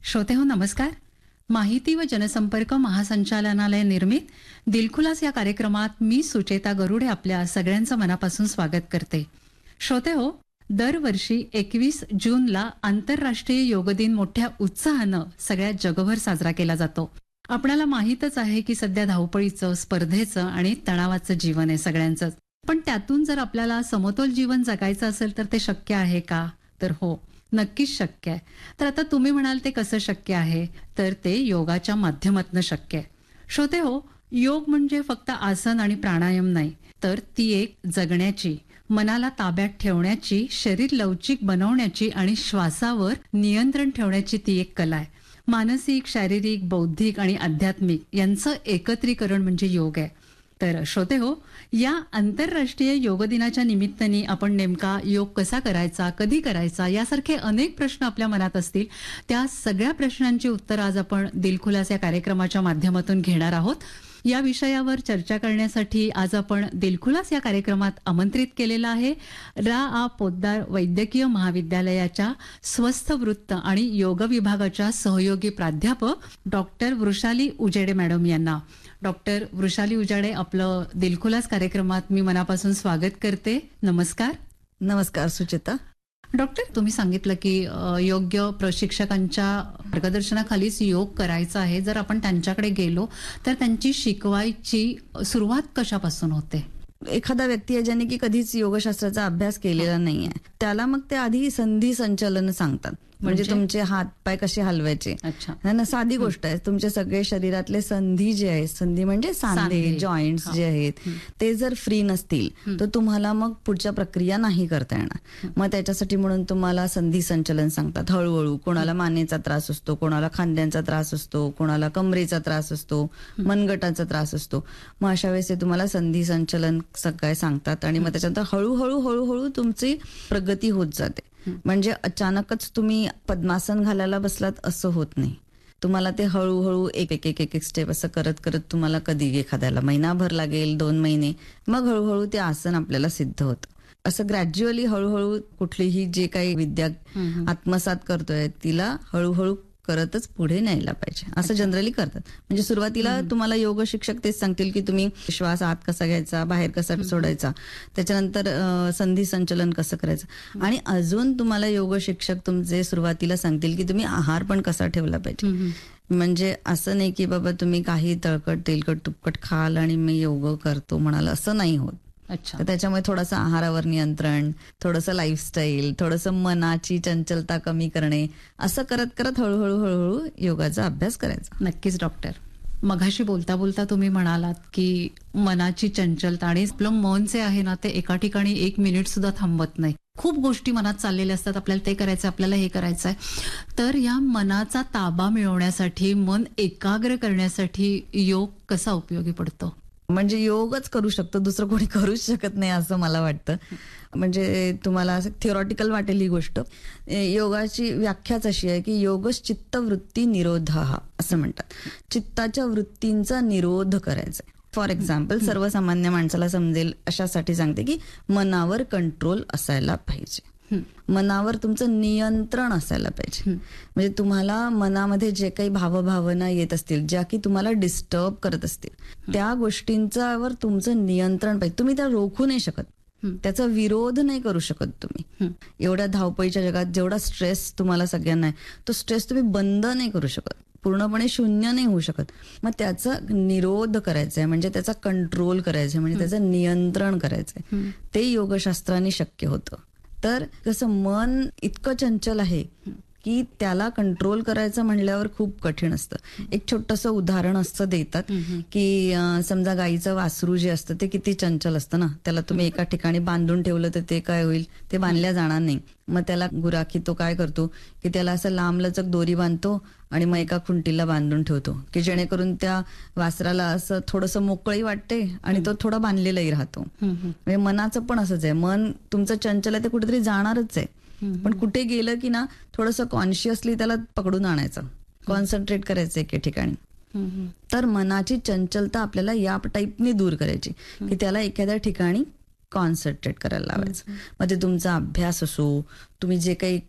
श्रोतेहो नमस्कार. माहिती व जनसंपर्क महासंचालनालय निर्मित दिलखुलास या कार्यक्रमात मी सुचेता गरुडे आपल्या सगळ्यांचं मनापासून स्वागत करते. श्रोतेहो, दरवर्षी 21 जूनला आंतरराष्ट्रीय योग दिन मोठ्या उत्साहानं सगळ्या जगभर साजरा केला जातो. आपल्याला माहीतच आहे की सध्या धावपळीचं, स्पर्धेचं आणि तणावाचं जीवन आहे सगळ्यांचंच. पण त्यातून जर आपल्याला समतोल जीवन जगायचं असेल तर ते शक्य आहे का? तर हो, नक्कीच शक्य आहे. तर आता तुम्ही म्हणाल ते कसं शक्य आहे? तर ते योगाच्या माध्यमातून शक्य आहे. श्रोते हो, योग म्हणजे फक्त आसन आणि प्राणायाम नाही, तर ती एक जगण्याची, मनाला ताब्यात ठेवण्याची, शरीर लवचिक बनवण्याची आणि श्वासावर नियंत्रण ठेवण्याची ती एक कला आहे. मानसिक, शारीरिक, बौद्धिक आणि आध्यात्मिक यांचं एकत्रीकरण म्हणजे योग आहे. तर श्रोते हो, या आंतरराष्ट्रीय योग दिनाच्या निमित्ताने आपण नेमका योग कसा करायचा, कधी करायचा यासारखे अनेक प्रश्न आपल्या मनात असतील. त्या सगळ्या प्रश्नांची उत्तरं आज आपण दिलखुलास या कार्यक्रमाच्या माध्यमातून घेणार आहोत. या विषयावर चर्चा करण्यासाठी आज आपण दिलखुलास या कार्यक्रमात आमंत्रित केलेलं आहे रा. पोद्दार वैद्यकीय महाविद्यालयाच्या स्वस्थ वृत्त आणि योग विभागाच्या सहयोगी प्राध्यापक डॉक्टर वृषाली उजेडे मॅडम यांना. डॉक्टर वृषाली उजाडे, आपलं दिलखुलास कार्यक्रमात मी मनापासून स्वागत करते. नमस्कार. नमस्कार सुचेता. डॉक्टर, तुम्ही सांगितलं की योग्य प्रशिक्षकांच्या मार्गदर्शनाखालीच योग करायचा आहे. जर आपण त्यांच्याकडे गेलो तर त्यांची शिकवायची सुरुवात कशापासून होते? एखादा व्यक्ती आहे ज्याने की कधीच योगशास्त्राचा अभ्यास केलेला नाहीये, त्याला मग ते आधी संधी संचलन सांगतात. म्हणजे तुमचे हात पाय कसे हलवायचे. ना, साधी गोष्ट आहे. तुमचे सगळे शरीरातले संधी जे आहेत, संधी म्हणजे सांधे, जॉईंट्स जे आहेत, ते जर फ्री नसतील तर तुम्हाला मग पुढच्या प्रक्रिया नाही करता येणार. मग त्याच्यासाठी म्हणून तुम्हाला संधी संचलन सांगतात. हळूहळू कोणाला मानेचा त्रास असतो, कोणाला खांद्यांचा त्रास असतो, कोणाला कमरेचा त्रास असतो, मनगटाचा त्रास असतो. मग अशा वेळेस ते तुम्हाला संधी संचलन सगळे सांगतात आणि मग त्याच्यानंतर हळूहळू हळूहळू तुमची प्रगती होत जाते. म्हणजे अचानकच तुम्ही पद्मासन घालायला बसलात असं होत नाही. तुम्हाला ते हळूहळू एक एक एक एक स्टेप असं करत करत तुम्हाला कधी एखाद्याला महिनाभर लागेल, 2 महिने, मग हळूहळू ते आसन आपल्याला सिद्ध होतं. असं ग्रॅज्युअली हळूहळू कुठलीही जे काही विद्या आत्मसात करतोय तिला हळूहळू करतच पुढे न्यायला पाहिजे, असं जनरली करतात. म्हणजे सुरुवातीला तुम्हाला योग शिक्षक तेच सांगतील की तुम्ही श्वास आत कसा घ्यायचा, बाहेर कसा सोडायचा, त्याच्यानंतर संधी संचलन कसं करायचं, आणि अजून तुम्हाला योग शिक्षक तुमचे सुरुवातीला सांगतील की तुम्ही आहार पण कसा ठेवला पाहिजे. म्हणजे असं नाही की बाबा तुम्ही काही तळकट तेलकट तुपकट खाल आणि मी योग करतो म्हणाल, असं नाही होत. तर त्याच्यामुळे थोडंसं आहारावर नियंत्रण, थोडंसं लाईफस्टाईल, थोडंसं मनाची चंचलता कमी करणे, असं करत करत हळूहळू हळूहळू योगाचा अभ्यास करायचा. नक्कीच डॉक्टर. मघाशी बोलता बोलता तुम्ही म्हणालात की मनाची चंचलता, आणि आपलं मन जे आहे ना ते एका ठिकाणी 1 मिनिट सुद्धा थांबत नाही. खूप गोष्टी मनात चाललेल्या असतात, आपल्याला ते करायचं, आपल्याला हे करायचंय. तर या मनाचा ताबा मिळवण्यासाठी, मन एकाग्र करण्यासाठी योग कसा उपयोगी पडतो? म्हणजे योगच करू शकतो, दुसरं कोणी करूच शकत नाही असं मला वाटतं. म्हणजे तुम्हाला असं थिओरॉटिकल वाटेल ही गोष्ट. योगाची व्याख्याच अशी आहे की योगच चित्तवृत्ती निरोधः असं म्हणतात. चित्ताच्या वृत्तींचा निरोध करायचा. फॉर एक्झाम्पल, सर्वसामान्य माणसाला समजेल अशासाठी सांगते की मनावर कंट्रोल असायला पाहिजे, मनावर तुमचं नियंत्रण असायला पाहिजे. म्हणजे तुम्हाला मनामध्ये जे काही भावभावना येत असतील, ज्या की तुम्हाला डिस्टर्ब करत असतील, त्या गोष्टींच्यावर तुमचं नियंत्रण पाहिजे. तुम्ही त्या रोखू नाही शकत, त्याचा विरोध नाही करू शकत तुम्ही. एवढ्या धावपळीच्या जगात जेवढा स्ट्रेस तुम्हाला सगळ्यांना आहे, तो स्ट्रेस तुम्ही बंद नाही करू शकत, पूर्णपणे शून्य नाही होऊ शकत. मग त्याचा निरोध करायचा आहे, म्हणजे त्याचा कंट्रोल करायचा आहे, म्हणजे त्याचं नियंत्रण करायचंय. ते योगशास्त्राने शक्य होतं. तर कसं मन इतकं चंचल आहे की त्याला कंट्रोल करायचं म्हणल्यावर खूप कठीण असतं. एक छोटंसं उदाहरण असं देतात की समजा गाईचं वासरू जे असतं ते किती चंचल असतं ना, त्याला तुम्ही एका ठिकाणी बांधून ठेवलं तर ते काय होईल, ते बांधल्या जाणार नाही. मग त्याला गुराखी तो काय करतो की त्याला असं लांबलचक दोरी बांधतो आणि मग एका खुंटीला बांधून ठेवतो की जेणेकरून त्या वासराला असं थोडंसं मोकळी वाटते आणि तो थोडा बांधलेलाही राहतो. म्हणजे मनाचं पण असंच आहे. मन तुमचं चंचल आहे, ते कुठेतरी जाणारच आहे, पण कुठे गेलं की ना थोडंसं कॉन्शियसली त्याला पकडून आणायचं, कॉन्सन्ट्रेट करायचं एके ठिकाणी. तर मनाची चंचलता आपल्याला या टाईपने दूर करायची की त्याला एखाद्या ठिकाणी कॉन्सन्ट्रेट करायला लावायचं. मग ते तुमचा अभ्यास असो, तुम्ही जे काही